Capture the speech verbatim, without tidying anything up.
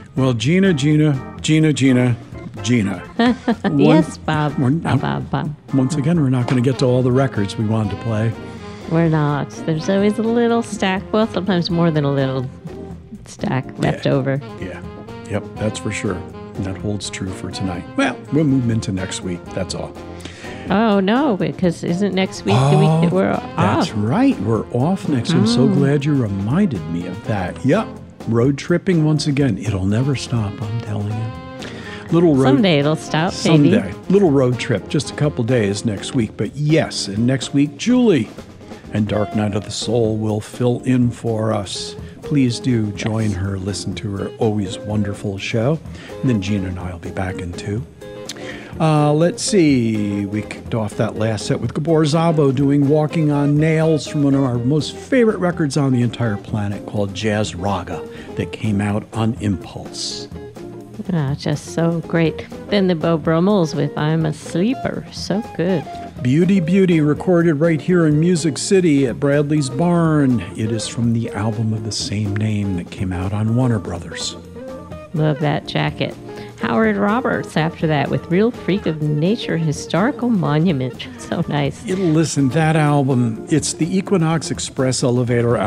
Well, Gina, Gina, Gina, Gina, Gina. One, yes, Bob. We're, Bob, Bob, Bob. Once again, we're not going to get to all the records we wanted to play. We're not. There's always a little stack. Well, sometimes more than a little stack left yeah. over. Yeah. Yep, that's for sure. And that holds true for tonight. Well, we'll move into next week. That's all. Oh, no, because isn't next week oh, the week that we're off? That's right. We're off next. I'm so glad you reminded me of that. Yep. Road tripping once again. It'll never stop, I'm telling you. Little road, Someday it'll stop, someday. maybe. Little road trip, just a couple days next week. But yes, and next week, Julie and Dark Night of the Soul will fill in for us. Please do join her, listen to her always wonderful show. And then Gina and I will be back in two. Uh, let's see. We kicked off that last set with Gabor Szabo doing Walking on Nails from one of our most favorite records on the entire planet called Jazz Raga that came out on Impulse. Ah, just so great. Then the Beau Brummels with I'm a Sleeper. So good. Beauty, Beauty, recorded right here in Music City at Bradley's Barn. It is from the album of the same name that came out on Warner Brothers. Love that jacket. Howard Roberts after that with Real Freak of Nature Historical Monument. So nice. Listen, that album, it's the Equinox Express Elevator